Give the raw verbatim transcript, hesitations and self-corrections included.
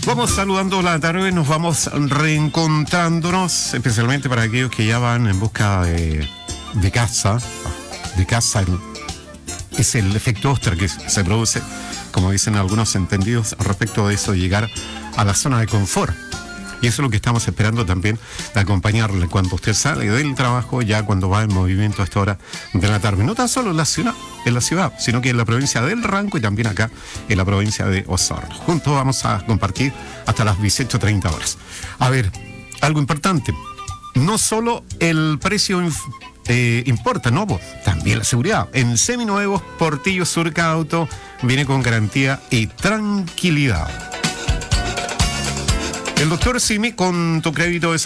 Vamos saludando la tarde, nos vamos reencontrándonos, especialmente para aquellos que ya van en busca de, de casa. De casa el, es el efecto ostra que se produce, como dicen algunos entendidos, respecto de eso, de llegar a la zona de confort. Y eso es lo que estamos esperando también, de acompañarle cuando usted sale del trabajo, ya cuando va en movimiento a esta hora de la tarde. No tan solo en la ciudad, en la ciudad, sino que en la provincia del Ranco y también acá en la provincia de Osorno. Juntos vamos a compartir hasta las dieciocho treinta horas. A ver, algo importante. No solo el precio eh, importa, no, pues, también la seguridad. En seminuevos, Portillo Surca Auto viene con garantía y tranquilidad. El doctor Simi, con tu crédito de